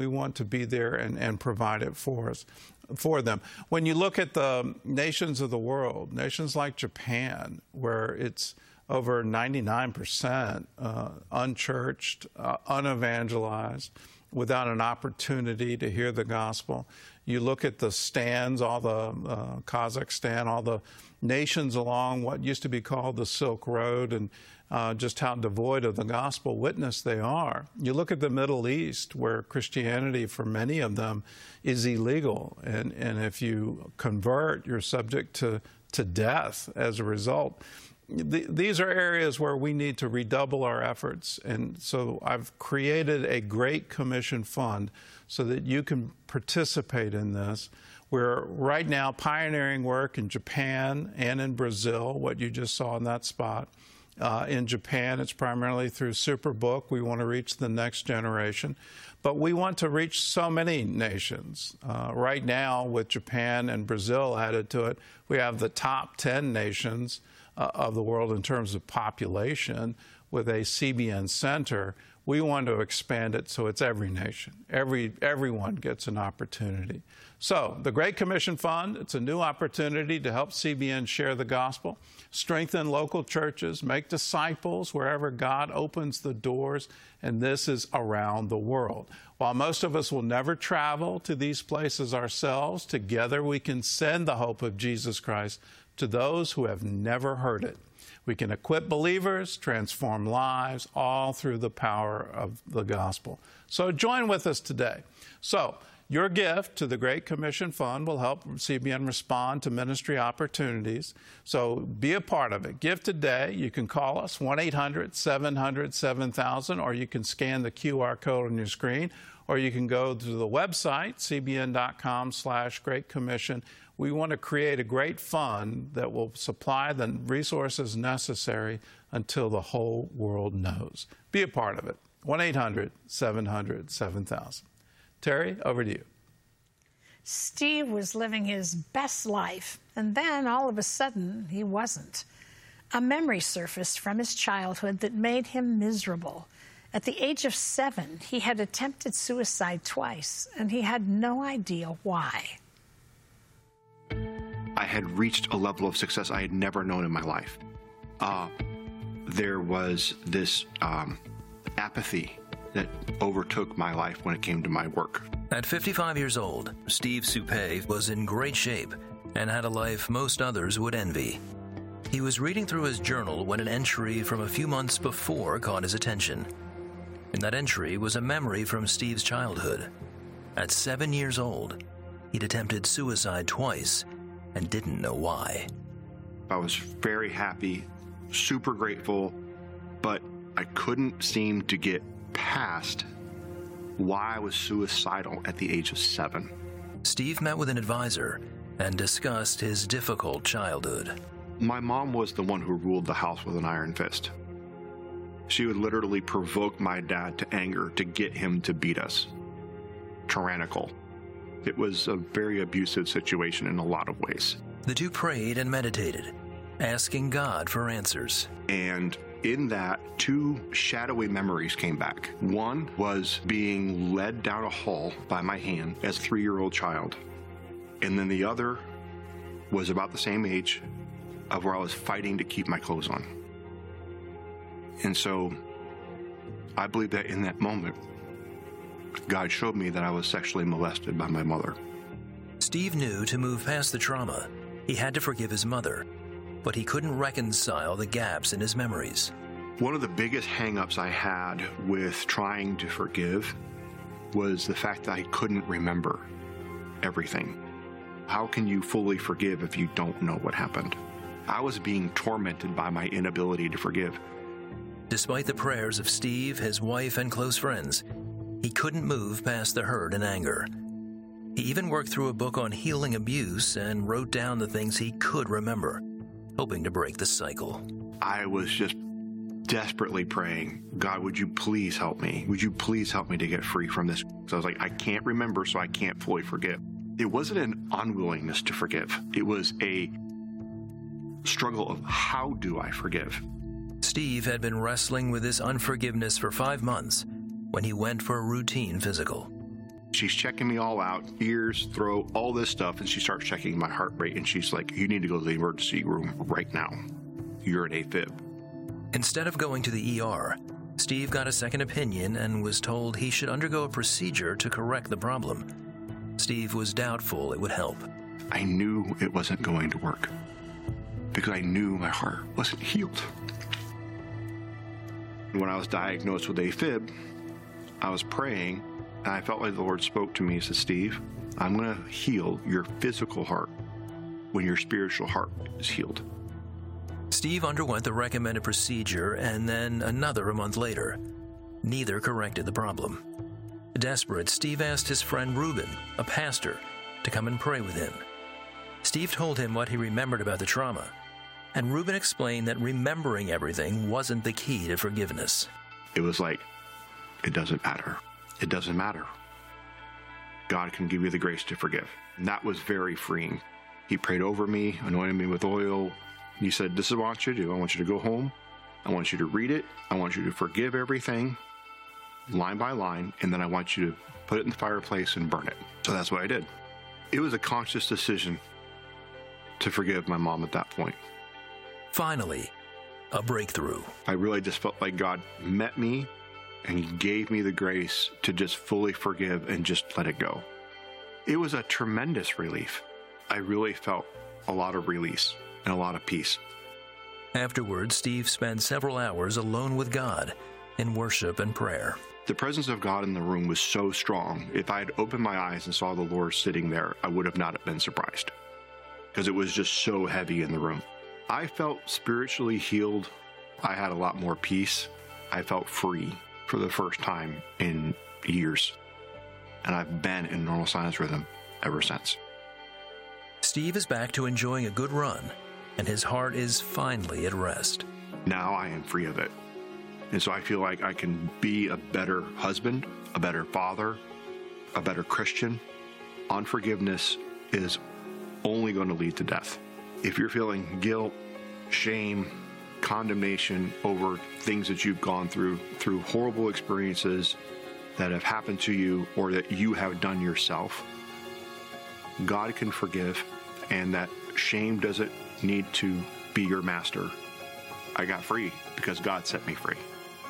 We want to be there and provide it for them. When you look at the nations of the world, nations like Japan, where it's over 99% unchurched, unevangelized, without an opportunity to hear the gospel. You look at the stands, all the Kazakhstan, all the nations along what used to be called the Silk Road, and just how devoid of the gospel witness they are. You look at the Middle East, where Christianity, for many of them, is illegal. And if you convert, you're subject to death as a result. These are areas where we need to redouble our efforts. And so I've created a Great Commission Fund so that you can participate in this. We're right now pioneering work in Japan and in Brazil, what you just saw in that spot. In Japan, it's primarily through Superbook. We want to reach the next generation. But we want to reach so many nations. Right now, with Japan and Brazil added to it, we have the top 10 nations of the world in terms of population with a CBN center. We want to expand it so it's every nation. Everyone gets an opportunity. So the Great Commission Fund, it's a new opportunity to help CBN share the gospel, strengthen local churches, make disciples wherever God opens the doors, and this is around the world. While most of us will never travel to these places ourselves, together we can send the hope of Jesus Christ to those who have never heard it. We can equip believers, transform lives, all through the power of the gospel. So join with us today. So your gift to the Great Commission Fund will help CBN respond to ministry opportunities. So be a part of it. Give today. You can call us, 1-800-700-7000, or you can scan the QR code on your screen, or you can go to the website, cbn.com/Great Commission. We want to create a great fund that will supply the resources necessary until the whole world knows. Be a part of it. 1-800-700-7000. Terry, over to you. Steve was living his best life, and then all of a sudden he wasn't. A memory surfaced from his childhood that made him miserable. At the age of 7, he had attempted suicide twice, and he had no idea why. I had reached a level of success I had never known in my life. There was this apathy that overtook my life when it came to my work. At 55 years old, Steve Suppé was in great shape and had a life most others would envy. He was reading through his journal when an entry from a few months before caught his attention. And that entry was a memory from Steve's childhood. At 7 years old, he'd attempted suicide twice and didn't know why. I was very happy, super grateful, but I couldn't seem to get past why I was suicidal at the age of 7. Steve met with an advisor and discussed his difficult childhood. My mom was the one who ruled the house with an iron fist. She would literally provoke my dad to anger to get him to beat us. Tyrannical. It was a very abusive situation in a lot of ways. The two prayed and meditated, asking God for answers. And in that, 2 shadowy memories came back. One was being led down a hall by my hand as a 3-year-old child. And then the other was about the same age of where I was fighting to keep my clothes on. And so I believe that in that moment, God showed me that I was sexually molested by my mother. Steve knew to move past the trauma, he had to forgive his mother, but he couldn't reconcile the gaps in his memories. One of the biggest hang-ups I had with trying to forgive was the fact that I couldn't remember everything. How can you fully forgive if you don't know what happened? I was being tormented by my inability to forgive. Despite the prayers of Steve, his wife, and close friends, he couldn't move past the hurt and anger. He even worked through a book on healing abuse and wrote down the things he could remember, hoping to break the cycle. I was just desperately praying, God, would you please help me? Would you please help me to get free from this? So I was like, I can't remember, so I can't fully forgive. It wasn't an unwillingness to forgive. It was a struggle of how do I forgive? Steve had been wrestling with this unforgiveness for 5 months when he went for a routine physical. She's checking me all out, ears, throat, all this stuff, and she starts checking my heart rate, and she's like, you need to go to the emergency room right now. You're an AFib. Instead of going to the ER, Steve got a second opinion and was told he should undergo a procedure to correct the problem. Steve was doubtful it would help. I knew it wasn't going to work because I knew my heart wasn't healed. When I was diagnosed with AFib, I was praying, and I felt like the Lord spoke to me and said, Steve, I'm going to heal your physical heart when your spiritual heart is healed. Steve underwent the recommended procedure and then another a month later. Neither corrected the problem. Desperate, Steve asked his friend Reuben, a pastor, to come and pray with him. Steve told him what he remembered about the trauma, and Reuben explained that remembering everything wasn't the key to forgiveness. It was like, it doesn't matter. It doesn't matter. God can give you the grace to forgive. And that was very freeing. He prayed over me, anointed me with oil. He said, this is what I want you to do. I want you to go home. I want you to read it. I want you to forgive everything, line by line, and then I want you to put it in the fireplace and burn it. So that's what I did. It was a conscious decision to forgive my mom at that point. Finally, a breakthrough. I really just felt like God met me and He gave me the grace to just fully forgive and just let it go. It was a tremendous relief. I really felt a lot of release and a lot of peace. Afterwards, Steve spent several hours alone with God in worship and prayer. The presence of God in the room was so strong. If I had opened my eyes and saw the Lord sitting there, I would have not been surprised because it was just so heavy in the room. I felt spiritually healed. I had a lot more peace. I felt free for the first time in years. And I've been in normal sinus rhythm ever since. Steve is back to enjoying a good run, and his heart is finally at rest. Now I am free of it. And so I feel like I can be a better husband, a better father, a better Christian. Unforgiveness is only going to lead to death. If you're feeling guilt, shame, condemnation over things that you've gone through horrible experiences that have happened to you or that you have done yourself, God can forgive, and that shame doesn't need to be your master. I got free because God set me free.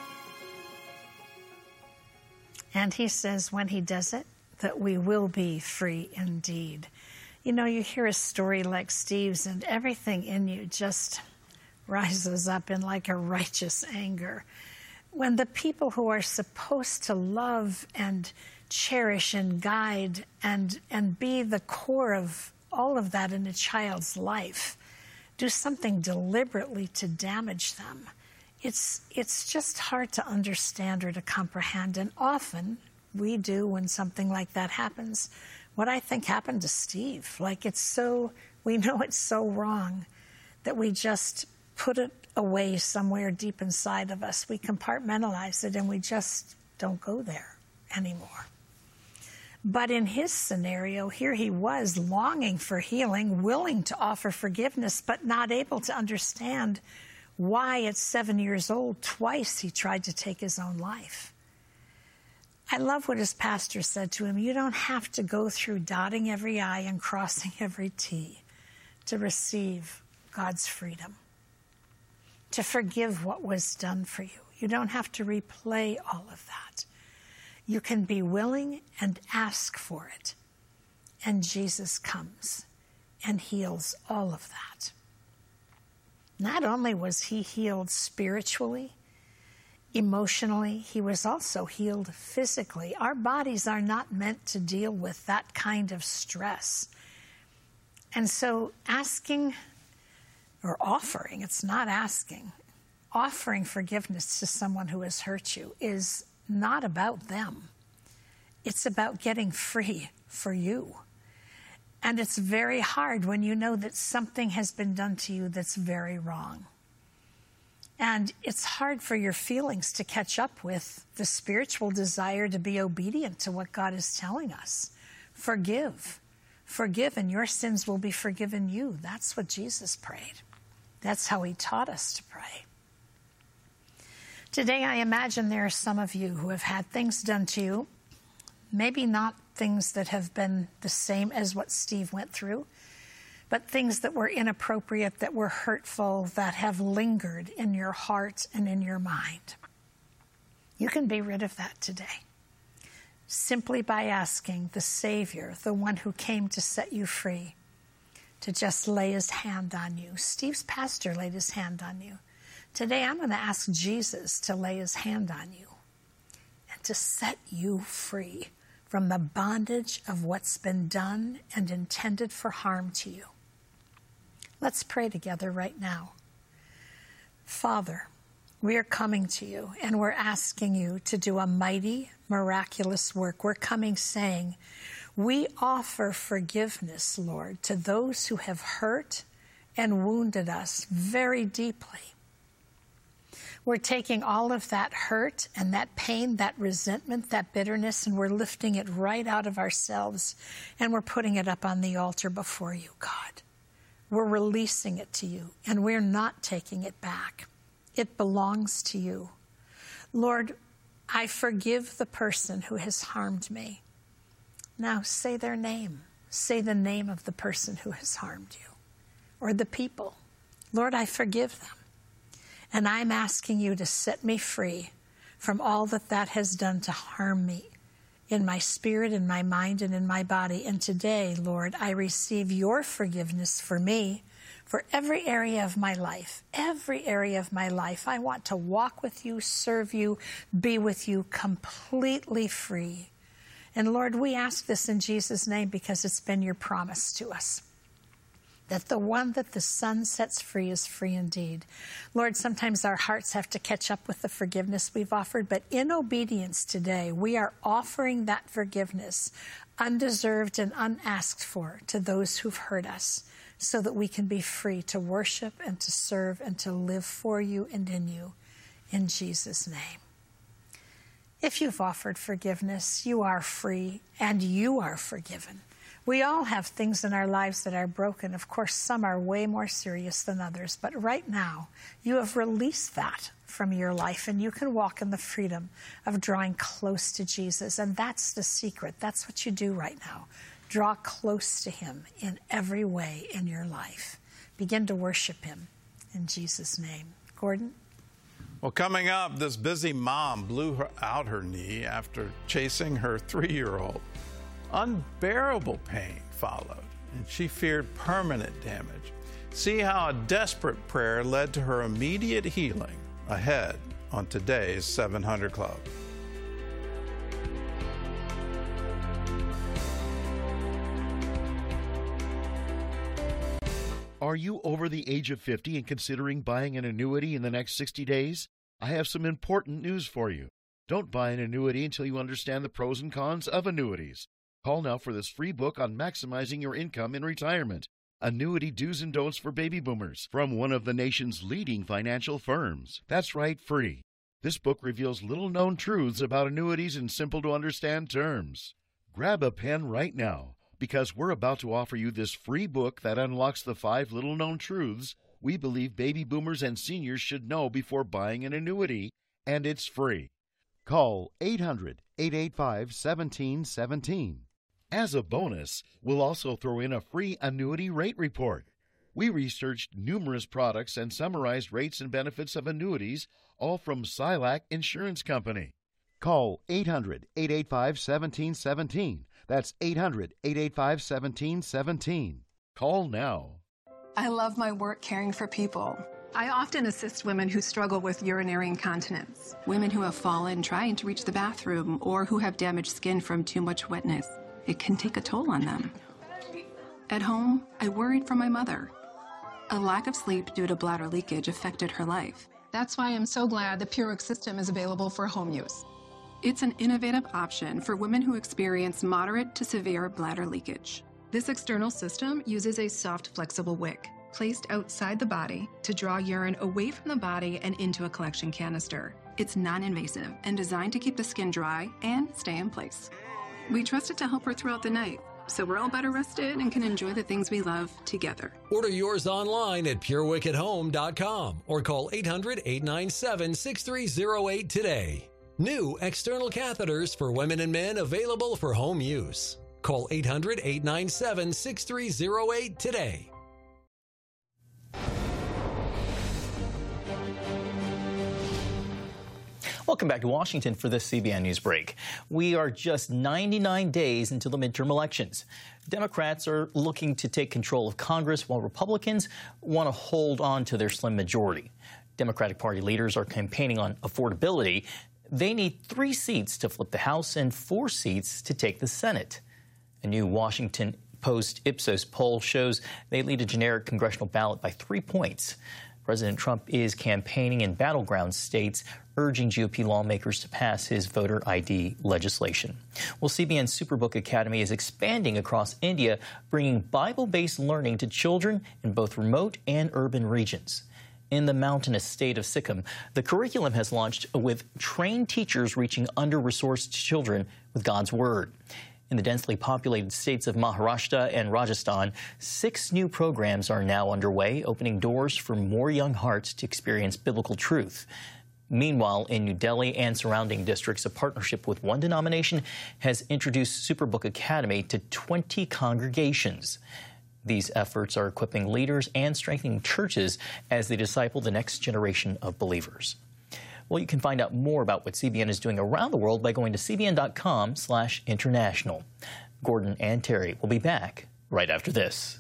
And He says when He does it, that we will be free indeed. You know, you hear a story like Steve's and everything in you just rises up in like a righteous anger. When the people who are supposed to love and cherish and guide and be the core of all of that in a child's life do something deliberately to damage them, it's just hard to understand or to comprehend. And often we do, when something like that happens, what I think happened to Steve. Like, we know it's so wrong that we just put it away somewhere deep inside of us. We compartmentalize it and we just don't go there anymore. But in his scenario, here he was longing for healing, willing to offer forgiveness, but not able to understand why at 7 years old, twice he tried to take his own life. I love what his pastor said to him. You don't have to go through dotting every I and crossing every T to receive God's freedom, to forgive what was done for you. You don't have to replay all of that. You can be willing and ask for it. And Jesus comes and heals all of that. Not only was he healed spiritually, emotionally, he was also healed physically. Our bodies are not meant to deal with that kind of stress. And so asking or offering, it's not asking, offering forgiveness to someone who has hurt you is not about them. It's about getting free for you. And it's very hard when you know that something has been done to you that's very wrong. And it's hard for your feelings to catch up with the spiritual desire to be obedient to what God is telling us. Forgive. Forgive, and your sins will be forgiven you. That's what Jesus prayed. That's how he taught us to pray. Today, I imagine there are some of you who have had things done to you, maybe not things that have been the same as what Steve went through, but things that were inappropriate, that were hurtful, that have lingered in your heart and in your mind. You can be rid of that today, simply by asking the Savior, the one who came to set you free, to just lay his hand on you. Steve's pastor laid his hand on you. Today I'm going to ask Jesus to lay his hand on you and to set you free from the bondage of what's been done and intended for harm to you. Let's pray together right now. Father, we are coming to you and we're asking you to do a mighty, miraculous work. We're coming saying, we offer forgiveness, Lord, to those who have hurt and wounded us very deeply. We're taking all of that hurt and that pain, that resentment, that bitterness, and we're lifting it right out of ourselves, and we're putting it up on the altar before you, God. We're releasing it to you, and we're not taking it back. It belongs to you. Lord, I forgive the person who has harmed me. Now say their name. Say the name of the person who has harmed you, or the people. Lord, I forgive them. And I'm asking you to set me free from all that has done to harm me in my spirit, in my mind, and in my body. And today, Lord, I receive your forgiveness for me, for every area of my life. Every area of my life. I want to walk with you, serve you, be with you completely free. And Lord, we ask this in Jesus' name because it's been your promise to us, that the one that the Son sets free is free indeed. Lord, sometimes our hearts have to catch up with the forgiveness we've offered, but in obedience today, we are offering that forgiveness, undeserved and unasked for, to those who've hurt us, so that we can be free to worship and to serve and to live for you and in you, in Jesus' name. If you've offered forgiveness, you are free and you are forgiven. We all have things in our lives that are broken. Of course, some are way more serious than others. But right now, you have released that from your life, and you can walk in the freedom of drawing close to Jesus. And that's the secret. That's what you do right now. Draw close to him in every way in your life. Begin to worship him in Jesus' name. Gordon? Well, coming up, this busy mom blew out her knee after chasing her 3-year-old. Unbearable pain followed, and she feared permanent damage. See how a desperate prayer led to her immediate healing, ahead on today's 700 Club. Are you over the age of 50 and considering buying an annuity in the next 60 days? I have some important news for you. Don't buy an annuity until you understand the pros and cons of annuities. Call now for this free book on maximizing your income in retirement. Annuity Do's and Don'ts for Baby Boomers from one of the nation's leading financial firms. That's right, free. This book reveals little-known truths about annuities in simple-to-understand terms. Grab a pen right now, because we're about to offer you this free book that unlocks the 5 little-known truths we believe baby boomers and seniors should know before buying an annuity, and it's free. Call 800-885-1717. As a bonus, we'll also throw in a free annuity rate report. We researched numerous products and summarized rates and benefits of annuities, all from Silac Insurance Company. Call 800-885-1717. That's 800-885-1717. Call now. I love my work caring for people. I often assist women who struggle with urinary incontinence, women who have fallen trying to reach the bathroom, or who have damaged skin from too much wetness. It can take a toll on them. At home, I worried for my mother. A lack of sleep due to bladder leakage affected her life. That's why I'm so glad the PureWick system is available for home use. It's an innovative option for women who experience moderate to severe bladder leakage. This external system uses a soft, flexible wick placed outside the body to draw urine away from the body and into a collection canister. It's non-invasive and designed to keep the skin dry and stay in place. We trust it to help her throughout the night, so we're all better rested and can enjoy the things we love together. Order yours online at PureWickAtHome.com or call 800-897-6308 today. New external catheters for women and men available for home use. Call 800-897-6308 today. Welcome back to Washington for this CBN News Break. We are just 99 days until the midterm elections. Democrats are looking to take control of Congress while Republicans want to hold on to their slim majority. Democratic Party leaders are campaigning on affordability. They need 3 seats to flip the House and 4 seats to take the Senate. A new Washington Post Ipsos poll shows they lead a generic congressional ballot by 3 points. President Trump is campaigning in battleground states, urging GOP lawmakers to pass his voter ID legislation. Well, CBN Superbook Academy is expanding across India, bringing Bible-based learning to children in both remote and urban regions. In the mountainous state of Sikkim, the curriculum has launched with trained teachers reaching under-resourced children with God's Word. In the densely populated states of Maharashtra and Rajasthan, 6 new programs are now underway, opening doors for more young hearts to experience biblical truth. Meanwhile, in New Delhi and surrounding districts, a partnership with one denomination has introduced Superbook Academy to 20 congregations. These efforts are equipping leaders and strengthening churches as they disciple the next generation of believers. Well, you can find out more about what CBN is doing around the world by going to cbn.com/international. Gordon and Terry will be back right after this.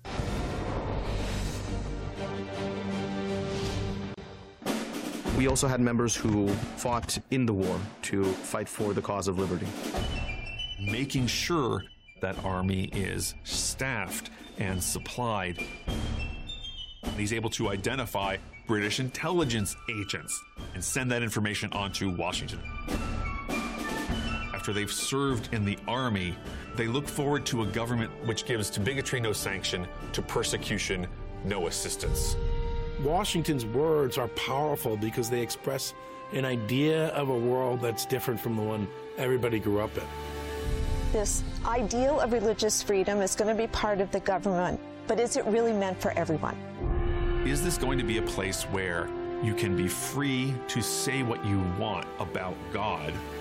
We also had members who fought in the war to fight for the cause of liberty. Making sure that army is staffed and supplied. He's able to identify British intelligence agents and send that information on to Washington. After they've served in the army, they look forward to a government which gives to bigotry no sanction, to persecution no assistance. Washington's words are powerful because they express an idea of a world that's different from the one everybody grew up in. This ideal of religious freedom is going to be part of the government, but is it really meant for everyone? Is this going to be a place where you can be free to say what you want about God